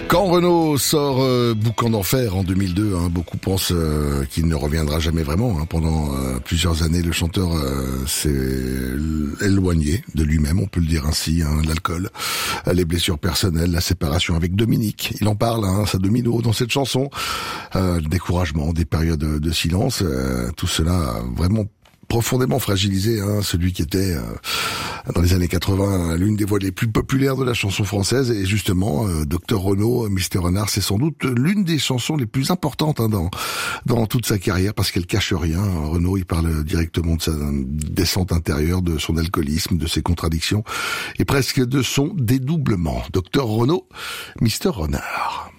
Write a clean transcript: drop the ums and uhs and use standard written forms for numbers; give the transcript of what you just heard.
Quand Renaud sort Boucan d'enfer en 2002, beaucoup pensent qu'il ne reviendra jamais vraiment. Pendant plusieurs années, le chanteur s'est éloigné de lui-même, on peut le dire ainsi. L'alcool, les blessures personnelles, la séparation avec Dominique. Il en parle, sa domino dans cette chanson. Le découragement, des périodes de silence, tout cela a vraiment profondément fragilisé celui qui était dans les années 80 l'une des voix les plus populaires de la chanson française. Et justement, Dr Renaud, Mister Renard, c'est sans doute l'une des chansons les plus importantes dans toute sa carrière, parce qu'elle cache rien. Renaud, il parle directement de sa descente intérieure, de son alcoolisme, de ses contradictions et presque de son dédoublement. Dr Renaud, Mister Renard.